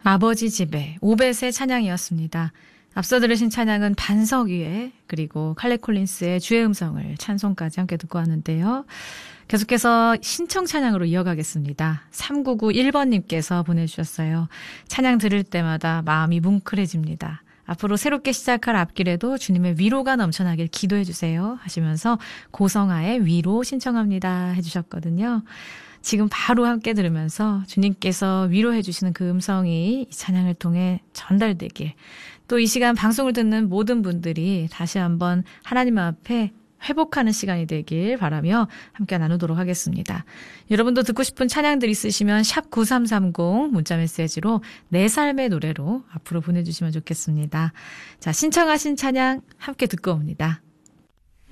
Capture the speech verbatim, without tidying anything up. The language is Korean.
아버지 집에 오벳의 찬양이었습니다. 앞서 들으신 찬양은 반석 위에 그리고 칼레 콜린스의 주의 음성을 찬송까지 함께 듣고 왔는데요. 계속해서 신청 찬양으로 이어가겠습니다. 삼구구일 번님께서 보내주셨어요. 찬양 들을 때마다 마음이 뭉클해집니다. 앞으로 새롭게 시작할 앞길에도 주님의 위로가 넘쳐나길 기도해 주세요 하시면서 고성아의 위로 신청합니다 해주셨거든요. 지금 바로 함께 들으면서 주님께서 위로해 주시는 그 음성이 이 찬양을 통해 전달되길, 또 이 시간 방송을 듣는 모든 분들이 다시 한번 하나님 앞에 회복하는 시간이 되길 바라며 함께 나누도록 하겠습니다. 여러분도 듣고 싶은 찬양들 있으시면 샵 구삼삼공 문자메시지로 내 삶의 노래로 앞으로 보내주시면 좋겠습니다. 자, 신청하신 찬양 함께 듣고 옵니다.